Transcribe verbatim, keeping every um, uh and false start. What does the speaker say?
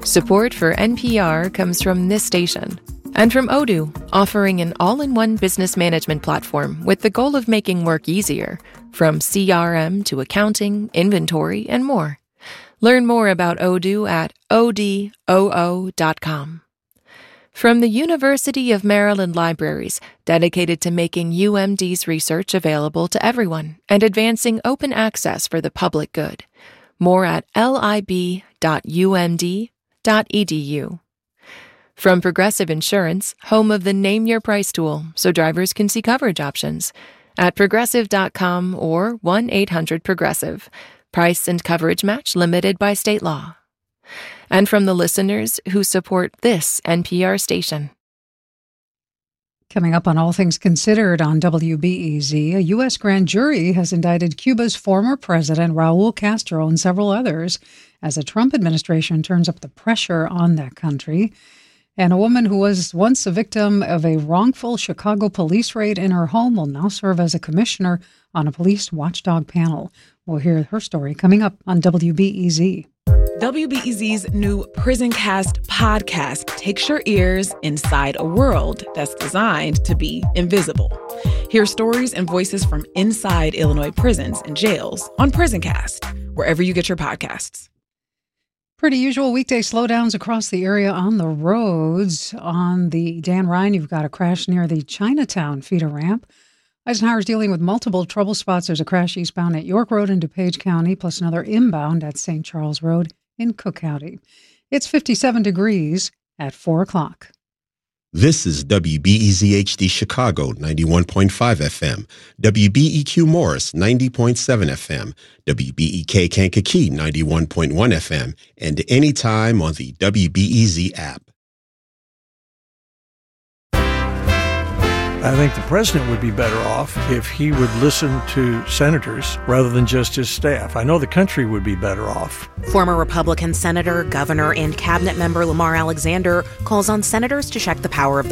Support for N P R comes from this station and from Odoo, offering an all-in-one business management platform with the goal of making work easier, from C R M to accounting, inventory, and more. Learn more about Odoo at odoo dot com. From the University of Maryland Libraries, dedicated to making U M D's research available to everyone and advancing open access for the public good. More at lib dot u m d dot e d u. From Progressive Insurance, home of the Name Your Price tool, so drivers can see coverage options, at progressive dot com or one eight hundred progressive. Price and coverage match limited by state law. And from the listeners who support this N P R station. Coming up on All Things Considered on W B E Z, a U S grand jury has indicted Cuba's former president, Raul Castro, and several others as the Trump administration turns up the pressure on that country. And a woman who was once a victim of a wrongful Chicago police raid in her home will now serve as a commissioner on a police watchdog panel. We'll hear her story coming up on W B E Z. W B E Z's new Prison Cast podcast takes your ears inside a world that's designed to be invisible. Hear stories and voices from inside Illinois prisons and jails on Prison Cast, wherever you get your podcasts. Pretty usual weekday slowdowns across the area on the roads. On the Dan Ryan, you've got a crash near the Chinatown feeder ramp. Eisenhower's dealing with multiple trouble spots. There's a crash eastbound at York Road in DuPage County, plus another inbound at Saint Charles Road in Cook County. It's fifty-seven degrees at four o'clock. This is W B E Z H D Chicago, ninety-one point five F M, W B E Q Morris, ninety point seven F M, W B E K Kankakee, ninety-one point one F M, and anytime on the W B E Z app. I think the president would be better off if he would listen to senators rather than just his staff. I know the country would be better off. Former Republican senator, governor, and cabinet member Lamar Alexander calls on senators to check the power of the